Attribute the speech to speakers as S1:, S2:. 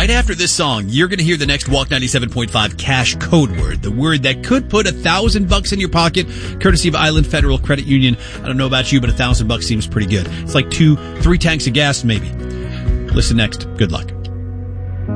S1: right after this song, you're going to hear the next Walk 97.5 cash code word, the word that could put $1,000 in your pocket, courtesy of Island Federal Credit Union. I don't know about you, but $1,000 seems pretty good. It's like 2-3 tanks of gas, maybe. Listen next. Good luck.